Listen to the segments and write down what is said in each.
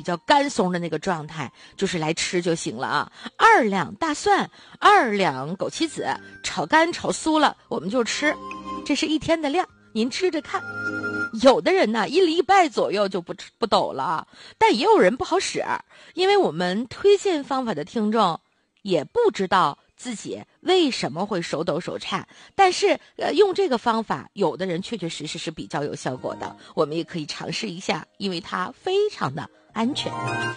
较干松的那个状态，就是来吃就行了啊。2两大蒜，2两枸杞子，炒干炒酥了我们就吃，这是1天的量，您吃着看。有的人呢1礼拜左右就不抖了，但也有人不好使，因为我们推荐方法的听众也不知道自己为什么会手抖手颤，但是用这个方法有的人确确实实是比较有效果的，我们也可以尝试一下，因为它非常的安全。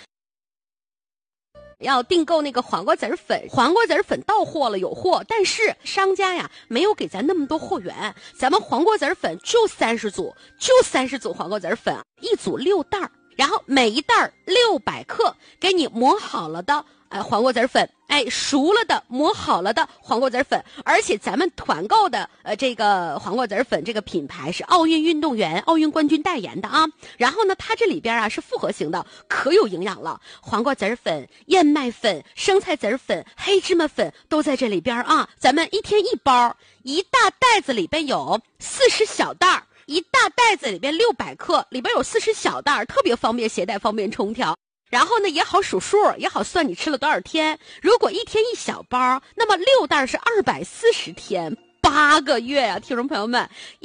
要订购那个黄瓜籽粉，黄瓜籽粉到货了有货，但是商家呀没有给咱那么多货源，咱们黄瓜籽粉就30组黄瓜籽粉，一组6袋，然后每一袋600克，给你磨好了的黄瓜籽粉，熟了的磨好了的黄瓜籽粉，而且咱们团购的这个黄瓜籽粉这个品牌是奥运运动员、奥运冠军代言的啊。然后呢，它这里边啊是复合型的，可有营养了，黄瓜籽粉、燕麦粉、生菜籽粉、黑芝麻粉都在这里边啊。咱们1天1包，一大袋子里边有40小袋，一大袋子里边600克，里边有40小袋，特别方便携带，方便冲调。然后呢，也好数数，也好算你吃了多少天。如果1天1小包，那么6袋是240天，8个月啊，听众朋友们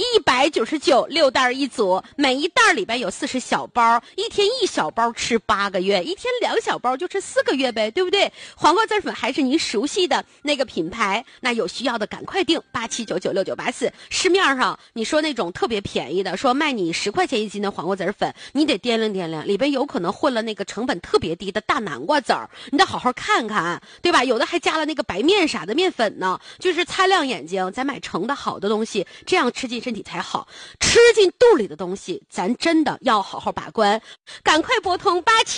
，199 6袋一组，每一袋里边有40小包，1天1小包吃8个月，1天2小包就吃4个月呗，对不对？黄瓜籽粉还是您熟悉的那个品牌，那有需要的赶快订87996984。市面上你说那种特别便宜的，说卖你10块钱1斤的黄瓜籽粉，你得掂量掂量，里边有可能混了那个成本特别低的大南瓜籽儿，你得好好看看，对吧？有的还加了那个白面啥的面粉呢，就是擦亮眼睛，咱买成的好的东西，这样吃进身体才好。吃进肚里的东西，咱真的要好好把关。赶快拨通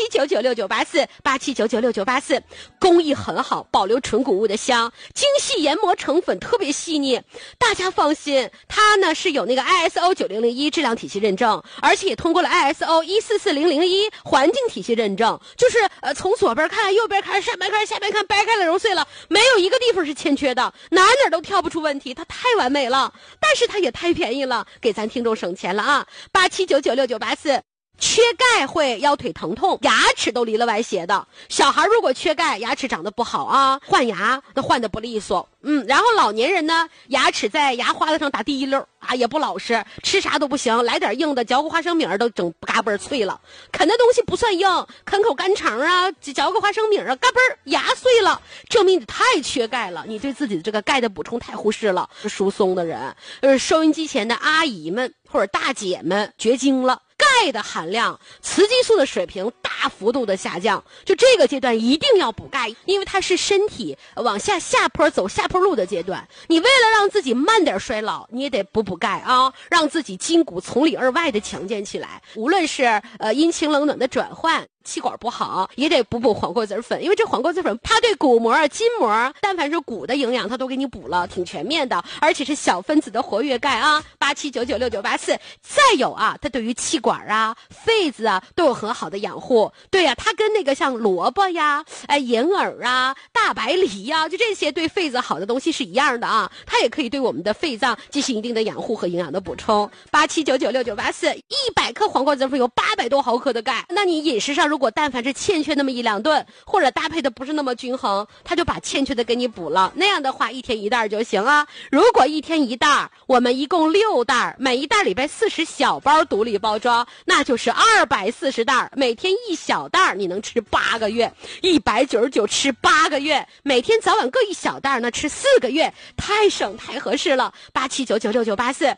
87996984 87996984，工艺很好，保留纯谷物的香，精细研磨成粉特别细腻，大家放心，它呢是有那个 ISO 9001质量体系认证，而且也通过了 ISO 144001环境体系认证，就是从左边看、右边看、上边看、下边看，掰开了揉碎了，没有一个地方是欠缺的，哪都挑不出问题，它太完美了，但是它也太便宜了，给咱听众省钱了啊！87996984。缺钙会腰腿疼痛，牙齿都离了歪斜的。小孩如果缺钙，牙齿长得不好啊，换牙那换得不利索。然后老年人呢，牙齿在牙花子上打第一溜啊，也不老实，吃啥都不行，来点硬的，嚼个花生米都整嘎嘣脆了。啃的东西不算硬，啃口干肠啊，嚼个花生米啊，嘎嘣牙碎了，证明你太缺钙了，你对自己的这个钙的补充太忽视了。疏松的人，收音机前的阿姨们或者大姐们绝经了。钙的含量、雌激素的水平大幅度的下降，就这个阶段一定要补钙，因为它是身体往下坡走下坡路的阶段。你为了让自己慢点衰老，你也得补钙啊，让自己筋骨从里而外的强健起来。无论是阴晴冷暖的转换，气管不好也得补黄瓜籽粉，因为这黄瓜籽粉它对骨膜、筋膜，但凡是骨的营养它都给你补了，挺全面的，而且是小分子的活跃钙啊。87996984。再有啊，它对于气管啊、肺子啊都有很好的养护。对呀，它跟那个像萝卜呀、银耳啊、大白梨呀，就这些对肺子好的东西是一样的啊，它也可以对我们的肺脏进行一定的养护和营养的补充。87996984。100克黄瓜籽粉有800多毫克的钙，那你饮食上如果但凡是欠缺那么1-2顿，或者搭配的不是那么均衡，它就把欠缺的给你补了，那样的话1天1袋就行啊。如果1天1袋，我们一共6袋，每一袋里边40小包独立包装，那就是240袋，每天1小袋，你能吃8个月，199吃8个月，每天早晚各1小袋，那吃4个月，太省太合适了。87996984。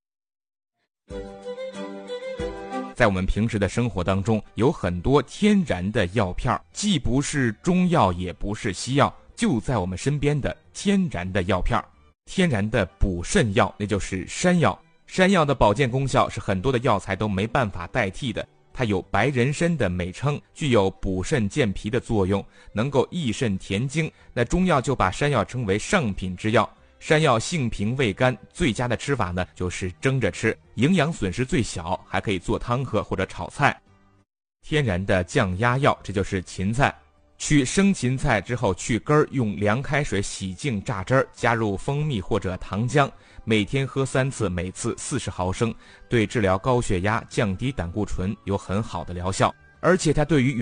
在我们平时的生活当中，有很多天然的药片，既不是中药也不是西药，就在我们身边的天然的药片。天然的补肾药，那就是山药。山药的保健功效是很多的药材都没办法代替的，它有白人参的美称，具有补肾健脾的作用，能够益肾填精。那中药就把山药称为上品之药。山药性平味甘，最佳的吃法呢就是蒸着吃，营养损失最小，还可以做汤喝或者炒菜。天然的降压药，这就是芹菜。取生芹菜之后去根儿，用凉开水洗净榨汁儿，加入蜂蜜或者糖浆，每天喝3次，每次40毫升，对治疗高血压、降低胆固醇有很好的疗效。而且它对于